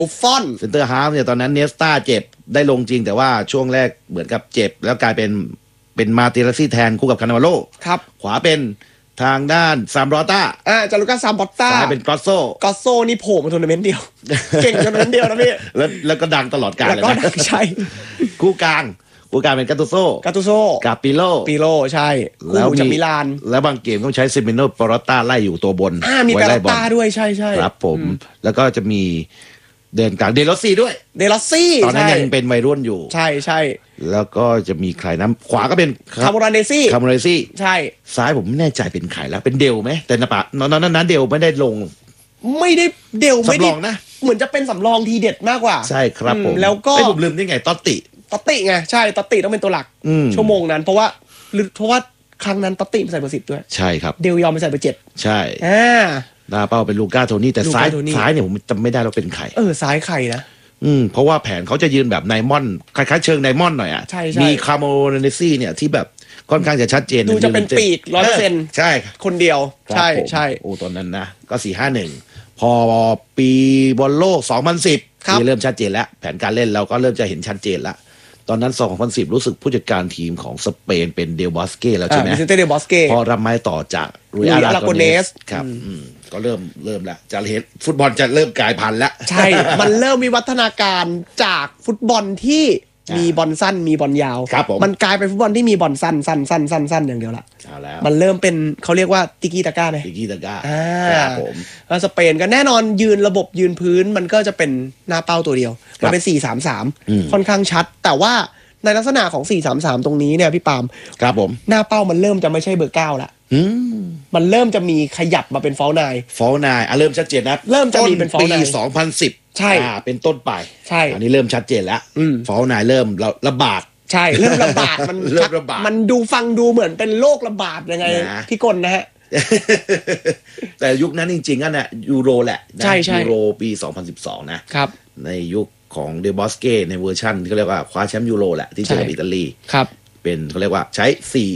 บุฟฟอนเซนเตอร์ฮาล์ฟเนี่ยตอนนั้นเนสตาเจ็บได้ลงจริงแต่ว่าช่วงแรกเหมือนกับเจ็บแล้วกลายเป็นมาเตลัสซี่แทนคู่กับคานา v าโลครับขวาเป็นทางด้านซามบรอต้าจารุก้าซามบอตต้าซ้ายเป็นกอสโซนี่โผล่มาทัวร์นาเมนต์เดียว เก่งทัวร์นาเมนต์เดียวนะพี่แล้วก็ดังตลอดกาลแล้วก็ดังใช่คู่กลางเป็นกาตุโซกับปิโลใช่แล้วจากมิลานแล้วบางเกมต้องใช้เซมิโนปอรต้าไล่อยู่ตัวบนมีปอรต้าด้วยใช่ครับผมแล้วก็จะมีเดินกลางเดลอสซี่ด้วยตอนนั้นยังเป็นวัยรุ่นอยู่ใช่แล้วก็จะมีใครน้ำขวาก็เป็นคาโมราเนซี่ใช่ซ้ายผมไม่แน่ใจเป็นใครแล้วเป็นเดลไหมแต่นั้นเดลไม่ได้ลงไม่ได้เดลไม่ได้สำรองนะเหมือนจะเป็นสำรองทีเด็ดมากกว่าใช่ครับผมแล้วก็ผมลืมได้ไงตอตติไงใช่ตอตติต้องเป็นตัวหลักชั่วโมงนั้นเพราะว่าครั้งนั้นตอตติใส่เบอร์ 10ด้วยใช่ครับเดลยอมไปใส่เบอร์ 7ใช่หน้าเป้าเป็นลูก้าโทนี่แต่ซ้ายเนี่ยผมจำไม่ได้ว่าเป็นใครซ้ายใครนะเพราะว่าแผนเขาจะยืนแบบไนมอนคล้ายๆเชิงไนมอนหน่อยใช่มีคาโมเนซี่เนี่ยที่แบบค่อนข้างจะชัดเจนดูจะเป็นปีก 100% ใช่คนเดียวใช่โอ้ตอนนั้นนะก็4-5-1พอปีบอลโลก2010เริ่มชัดเจนแล้วแผนการเล่นเราก็เริ่มจะเห็นชัดเจนแล้วตอนนั้น2010รู้สึกผู้จัดการทีมของสเปนเป็นเดลบอสเก้แล้วใช่ไหมเดลบอสเก้พอรับไม้ต่อจากรุยอาราโกเนสครับก็เริ่มแล้วจะเห็นฟุตบอลจะเริ่มกลายพันธุ์แล้วใช่ มันเริ่มมีวัฒนาการจากฟุตบอลที่มีบอลสั้นมีบอลยาวมันกลายเป็นฟุตบอลที่มีบอลสั้นอย่างเดียวละมันเริ่มเป็นเขาเรียกว่าติกี้ตาก้าไหมติกี้ตาก้าครับผมแล้วสเปนก็แน่นอนระบบยืนพื้นมันก็จะเป็นหน้าเป้าตัวเดียวมันเป็น4-3-3ค่อนข้างชัดแต่ว่าในลักษณะของ4-3-3ตรงนี้เนี่ยพี่ปาล์มครับผมหน้าเป้ามันเริ่มจะไม่ใช่เบอร์9ละมันเริ่มจะมีขยับมาเป็นฟอลนายเริ่มชัดเจนนะเริ่มจะมีเป็นฟอลนายปี2010 ใช่เป็นต้นไปใช่อันนี้เริ่มชัดเจนแล้วฟอลนายเริ่มระบาดใช่เริ่มระบาดมันเริ่มระบาดมันฟังดูเหมือนเป็นโรคระบาดยังไงพี่กลนะฮะแต่ยุคนั้นจริงๆนั่นแหละยูโรแหละยูโรปี2012นะครับในยุคของเดบอสเก้ในเวอร์ชันที่เขาเรียกว่าคว้าแชมป์ยูโรแหละที่เจอกับอิตาลีครับเป็นเขาเรียกว่าใช้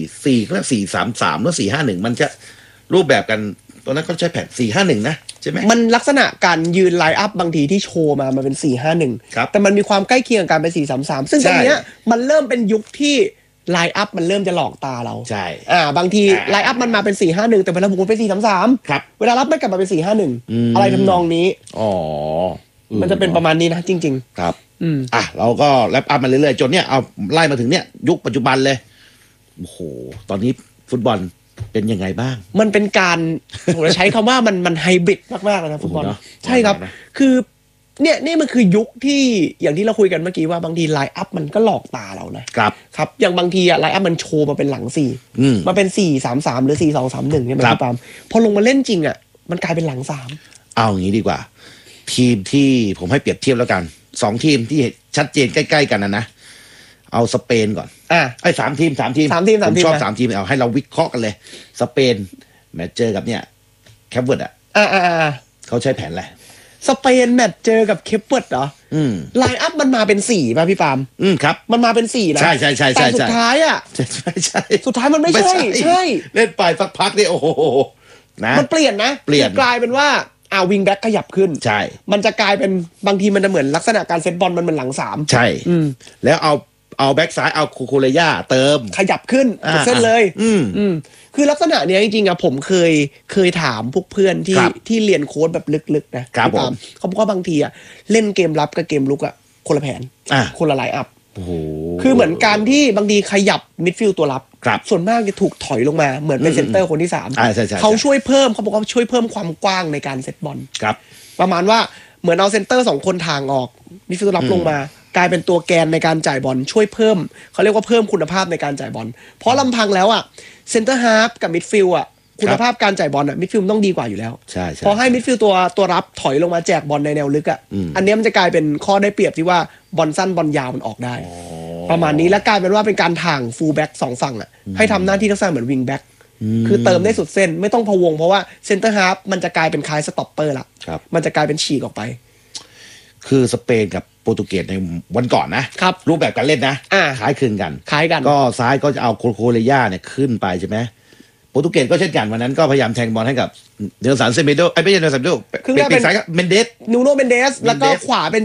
4เขาเรียก4-3-3หรือ4-5-1มันจะรูปแบบกันตอนนั้นเขาใช้แผน4-5-1นะใช่ไหมมันลักษณะการยืนไลน์อัพบางทีที่โชว์มามันเป็น4-5-1แต่มันมีความใกล้เคียงกับการเป็น4-3-3ซึ่งตรงเนี้ยมันเริ่มเป็นยุคที่ไลน์อัพมันเริ่มจะหลอกตาเราใช่บางทีไลน์อัพมันมาเป็น4-5-1แต่เวลาบุกมันเป็น4-3-3 ครับเวลารับไม่กลับมาเป็น4-5-1อะไรทำนองนี้มันจะเป็นประมาณนี้นะจริงๆครับเราก็แลปอัพมาเรื่อยๆจนเนี้ยเอาไล่มาถึงเนี้ยยุคปัจจุบันเลยโอ้โหตอนนี้ฟุตบอลเป็นยังไงบ้างมันเป็นการผมจะใช้คำว่ามันไฮบริดมากๆเลยนะฟุตบอลใช่ครับคือนี่มันคือยุคที่อย่างที่เราคุยกันเมื่อกี้ว่าบางทีไลน์อัพมันก็หลอกตาเรานะครับอย่างบางทีไลน์อัพมันโชว์มาเป็นหลัง4มาเป็น4-3-3หรือ4-2-3-1ใช่ไหมพี่ปาล์มพอลงมาเล่นจริงมันกลายเป็นหลัง3 เอาอย่างนี้ดีกว่าทีมที่ผมให้เปรียบเทียบแล้วกัน2ทีมที่ชัดเจนใกล้ๆกันนะเอาสเปนก่อน3 ทีมผมชอบ3 ทีมเอาให้เราวิเคราะห์กันเลยสเปนแมตช์เจอกับเนี่ยแคปเวิร์ดเขาใช้แผนอะไรสเปนแมตช์เจอกับเคปเวิร์ดเหรอไลน์อัพมันมาเป็น4ป่ะพี่ปาล์มครับมันมาเป็น4นะใช่แต่สุดท้ายใช่สุดท้ายมันไม่ใช่เล่นไปสักพักนี่โอ้โหนะมันเปลี่ยนกลายเป็นว่าวิงแบ็กขยับขึ้นใช่มันจะกลายเป็นบางทีมันจะเหมือนลักษณะการเซตบอลมันเหมือนหลัง3 ใช่แล้วเอาแบ็กซ้ายเอาคูโคเลย่าเติมขยับขึ้นเส้นเลยคือลักษณะเนี้ยจริงๆผมเคยถามพวกเพื่อนที่เรียนโค้ดแบบลึกๆนะเขาบอกว่าบางทีเล่นเกมรับกับเกมลุกคนละแผนคนละไลน์อัพคือเหมือนการที่บางทีขยับมิดฟิลด์ตัวรับส่วนมากจะถูกถอยลงมาเหมือนเป็นเซนเตอร์คนที่3เขาช่วยเพิ่มเขาบอกว่าช่วยเพิ่มความกว้างในการเซตบอลประมาณว่าเหมือนเอาเซนเตอร์2คนทางออกมิดฟิลด์ตัวรับลงมากลายเป็นตัวแกนในการจ่ายบอลช่วยเพิ่มเขาเรียกว่าเพิ่มคุณภาพในการจ่ายบอลเพราะลำพังแล้วเซนเตอร์ฮาล์ฟกับมิดฟิลด์คุณภาพการจ่ายบอลมิดฟิลด์ต้องดีกว่าอยู่แล้วพอให้มิดฟิลด์ตัวรับถอยลงมาแจกบอลในแนวลึกอันนี้มันจะกลายเป็นข้อได้เปรียบที่ว่าบอลสั้นบอลยาวมันออกได้ประมาณนี้แล้วกลายเป็นว่าเป็นการถ่างฟูลแบ็ก2ฝั่งให้ทำหน้าที่ลักษณะเหมือนวิงแบ็กคือเติมได้สุดเส้นไม่ต้องพะวงเพราะว่าเซนเตอร์ฮาล์ฟมันจะกลายเป็นคล้ายสต็อปเปอร์ละมันจะกลายเป็นฉีกออกไปคือสเปนกับโปรตุเกสในวันก่อนนะครับรูปแบบการเล่นนะคล้ายคลึงกันก็ซ้ายก็จะเอาโคเลย่าเนี่ยขึ้นไปใช่ไหมรตุเกสก็เช่นกันวันนั้นก็พยายามแทงบอลให้กับเดลสันเซเมโดไม่ใช่เดลสันเมโดเป็นสายเมนเดสนูโนเมนเดสแล้วก็ขวาเป็น